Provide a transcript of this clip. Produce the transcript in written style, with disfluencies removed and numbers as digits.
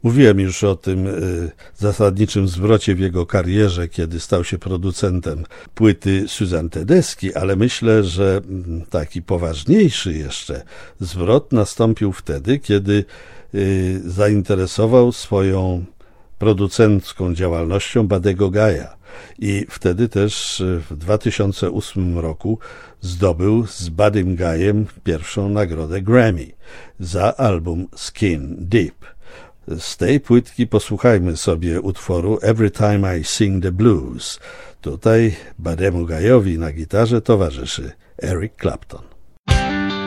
Mówiłem już o tym zasadniczym zwrocie w jego karierze, kiedy stał się producentem płyty Suzanne Tedeschi, ale myślę, że taki poważniejszy jeszcze zwrot nastąpił wtedy, kiedy zainteresował swoją producencką działalnością Buddego Guy'a. I wtedy też w 2008 roku zdobył z Buddym Guy'em pierwszą nagrodę Grammy za album Skin Deep. Z tej płytki posłuchajmy sobie utworu Every Time I Sing the Blues. Tutaj Buddemu Guy'owi na gitarze towarzyszy Eric Clapton.